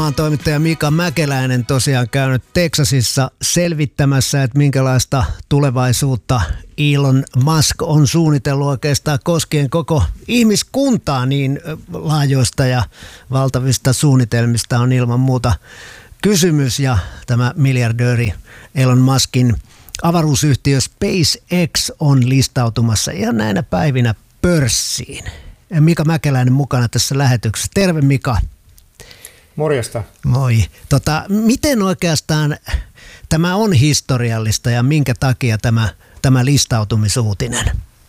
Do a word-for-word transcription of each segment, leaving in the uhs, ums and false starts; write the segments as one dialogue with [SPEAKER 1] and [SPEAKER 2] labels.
[SPEAKER 1] Toimittaja Mika Mäkeläinen tosiaan käynyt Teksasissa selvittämässä, että minkälaista tulevaisuutta Elon Musk on suunnitellut oikeastaan koskien koko ihmiskuntaa, niin laajoista ja valtavista suunnitelmista on ilman muuta kysymys. Ja tämä miljardööri Elon Muskin avaruusyhtiö SpaceX on listautumassa ihan näinä päivinä pörssiin. Ja Mika Mäkeläinen mukana tässä lähetyksessä. Terve Mika.
[SPEAKER 2] Morjesta.
[SPEAKER 1] Moi. Tota, miten oikeastaan tämä on historiallista ja minkä takia tämä, tämä listautumisuutinen?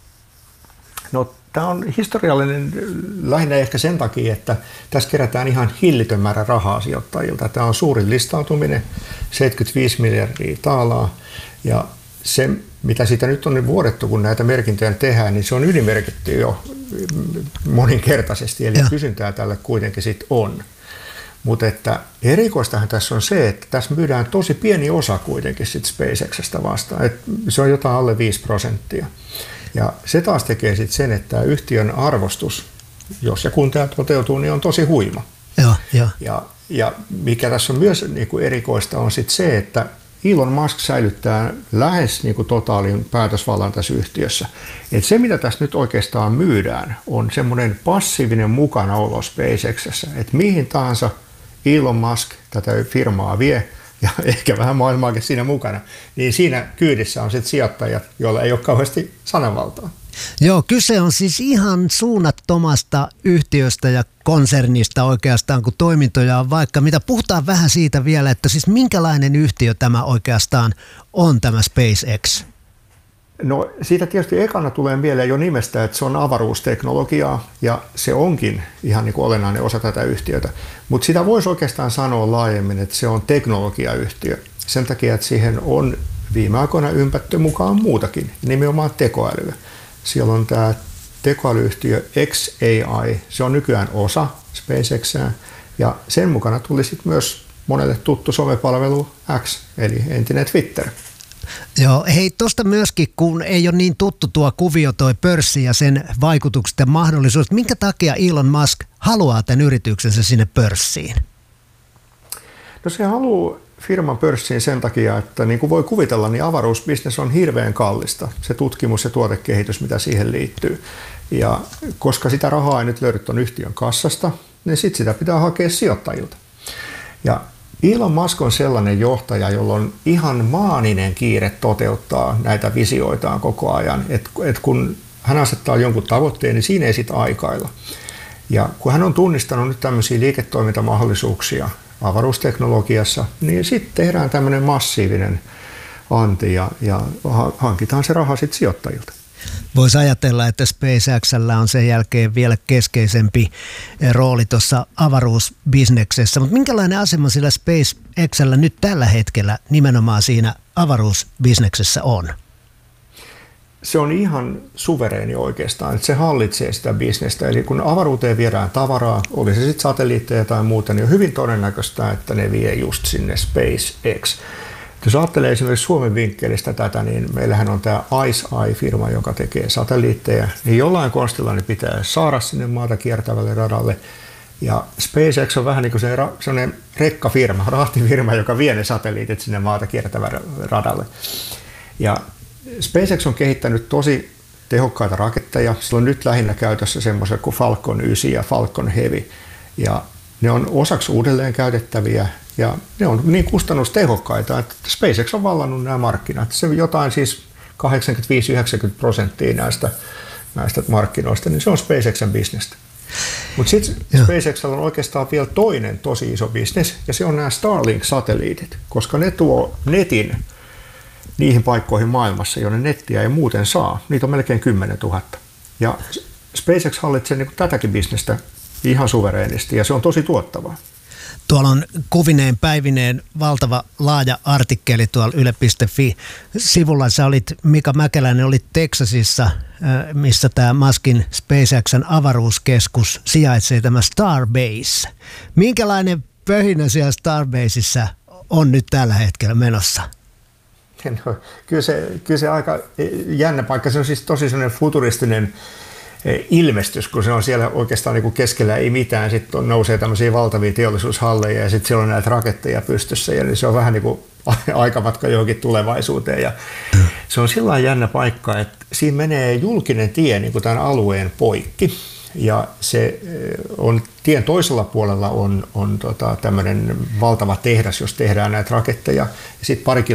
[SPEAKER 2] No, tämä on historiallinen lähinnä ehkä sen takia, että tässä kerätään ihan hillitön määrä rahaa sijoittajilta. Tämä on suurin listautuminen, seitsemänkymmentäviisi miljardia taalaa, ja se, mitä siitä nyt on vuodettu, kun näitä merkintöjä tehdään, niin se on ylimerkitty jo moninkertaisesti, eli ja. kysyntää tälle kuitenkin sitten on. Mutta että erikoistahan tässä on se, että tässä myydään tosi pieni osa kuitenkin sit SpaceXstä vastaan. Et se on jotain alle viisi prosenttia. Ja se taas tekee sitten sen, että yhtiön arvostus, jos ja kun tämä toteutuu, niin on tosi huima.
[SPEAKER 1] Ja, ja.
[SPEAKER 2] Ja, ja mikä tässä on myös niinku erikoista on sitten se, että Elon Musk säilyttää lähes niinku totaalin päätösvallan tässä yhtiössä. Et se, mitä tässä nyt oikeastaan myydään, on semmoinen passiivinen mukanaolo SpaceXssä. Että mihin tahansa Elon Musk tätä firmaa vie, ja ehkä vähän maailmaakin siinä mukana, niin siinä kyydissä on sitten sijoittajat, joilla ei ole kauheasti sananvaltaa.
[SPEAKER 1] Joo, kyse on siis ihan suunnattomasta yhtiöstä ja konsernista oikeastaan, kun toimintoja on vaikka mitä. Puhutaan vähän siitä vielä, että siis minkälainen yhtiö tämä oikeastaan on, tämä SpaceX?
[SPEAKER 2] No siitä tietysti ekana tulee mieleen jo nimestä, että se on avaruusteknologiaa ja se onkin ihan niin kuin olennainen osa tätä yhtiötä. Mutta sitä voisi oikeastaan sanoa laajemmin, että se on teknologiayhtiö. Sen takia, että siihen on viime aikoina ympätty mukaan muutakin, nimenomaan tekoälyä. Siellä on tämä tekoälyyhtiö X A I, se on nykyään osa SpaceXää ja sen mukana tuli sitten myös monelle tuttu somepalvelu X, eli entinen Twitter.
[SPEAKER 1] Joo, hei tuosta myöskin, kun ei ole niin tuttu tuo kuvio, toi pörssi ja sen vaikutukset ja mahdollisuudet, minkä takia Elon Musk haluaa tämän yrityksensä sinne pörssiin?
[SPEAKER 2] No se haluaa firman pörssiin sen takia, että niin kuin voi kuvitella, niin avaruusbisnes on hirveän kallista, se tutkimus ja tuotekehitys, mitä siihen liittyy. Ja koska sitä rahaa ei nyt löydy tuon yhtiön kassasta, niin sitten sitä pitää hakea sijoittajilta. Ja Elon Musk on sellainen johtaja, jolla on ihan maaninen kiire toteuttaa näitä visioitaan koko ajan. Et, et kun hän asettaa jonkun tavoitteen, niin siinä ei sit aikailla. Ja kun hän on tunnistanut nyt tämmöisiä liiketoimintamahdollisuuksia avaruusteknologiassa, niin sitten tehdään tämmöinen massiivinen anti ja, ja hankitaan se raha sitten sijoittajilta.
[SPEAKER 1] Voisi ajatella, että SpaceX:llä on sen jälkeen vielä keskeisempi rooli tuossa avaruusbisneksessä, mutta minkälainen asema sillä SpaceX:llä nyt tällä hetkellä nimenomaan siinä avaruusbisneksessä on?
[SPEAKER 2] Se on ihan suvereeni oikeastaan, että se hallitsee sitä bisnestä. Eli kun avaruuteen viedään tavaraa, oli se sitten satelliitteja tai muuta, niin on hyvin todennäköistä, että ne vie just sinne SpaceX. Jos ajattelee esimerkiksi Suomen vinkkelistä tätä, niin meillähän on tämä ICEYE-firma, joka tekee satelliitteja, niin jollain konstilla ne pitää saada sinne maata kiertävälle radalle. Ja SpaceX on vähän niin kuin sellainen rekkafirma, rahtifirma, joka vie ne satelliitit sinne maata kiertävälle radalle. Ja SpaceX on kehittänyt tosi tehokkaita raketteja. Sillä on nyt lähinnä käytössä semmoisia kuin Falcon yhdeksän ja Falcon Heavy. Ja ne on osaksi uudelleen käytettäviä ja ne on niin kustannustehokkaita, että SpaceX on vallannut nämä markkinat. Se jotain siis kahdeksankymmentäviisi yhdeksänkymmentä prosenttia näistä, näistä markkinoista, niin se on SpaceXn bisnestä. Mutta sitten SpaceXlla on oikeastaan vielä toinen tosi iso bisnes, ja se on nämä Starlink-satelliitit, koska ne tuo netin niihin paikkoihin maailmassa, jonne nettiä ei muuten saa. Niitä on melkein kymmenen tuhatta. Ja SpaceX hallitsee niin kuin tätäkin bisnestä ihan suvereenisti, ja se on tosi tuottavaa.
[SPEAKER 1] Tuolla on kuvineen päivineen valtava laaja artikkeli tuolla yle piste fi-sivulla. Sä olit, Mika Mäkeläinen, olit Teksasissa, missä tämä Muskin SpaceXn avaruuskeskus sijaitsee, tämä Starbase. Minkälainen pöhinä siellä Starbaseissa on nyt tällä hetkellä menossa?
[SPEAKER 2] No, kyllä, se, kyllä se aika jännä paikka. Se on siis tosi sellainen futuristinen ilmestys, kun se on siellä oikeastaan niin kuin keskellä ei mitään, sitten nousee tämmöisiä valtavia teollisuushalleja ja sitten siellä on näitä raketteja pystyssä ja niin se on vähän niin kuin aikamatka johonkin tulevaisuuteen ja se on sillä lailla jännä paikka, että siinä menee julkinen tie niin kuin tämän alueen poikki ja se on tien toisella puolella on, on tota, tämmöinen valtava tehdas, jos tehdään näitä raketteja ja sitten pari